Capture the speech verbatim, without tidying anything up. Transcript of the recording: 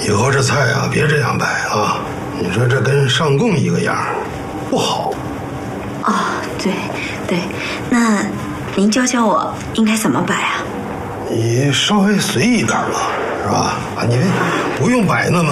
以后这菜啊，别这样摆啊！你说这跟上供一个样，不好。 哦，对对，那您教教我应该怎么摆啊？ 你稍微随意点嘛，是吧？啊，你不用摆那么